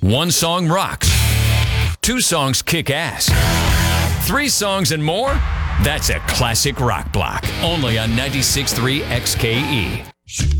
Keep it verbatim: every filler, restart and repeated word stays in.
One song rocks. Two songs kick ass. Three songs and more? That's a classic rock block. Only on ninety-six point three X K E.